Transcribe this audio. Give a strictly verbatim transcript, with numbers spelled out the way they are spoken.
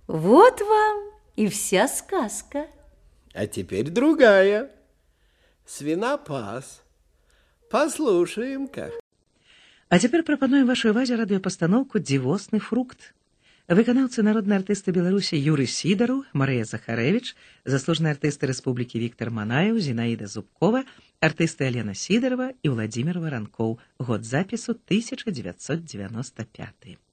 Вот вам и вся сказка. А теперь другая. Свинопас. Послушаем-ка. А цяпер прапануем вашай увазе радыёпастаноўку «Дзівосны фрукт». Выканаўцы народныя артысты Беларусі Юрый Сідару, Марыя Захарэвіч, заслужаныя артысты Рэспублікі Віктар Манаеў, Зінаіда Зубкова, артысты Алена Сідарова і Владзімир Варанкоў. Год запісу тысяча девятьсот девяносто пятый.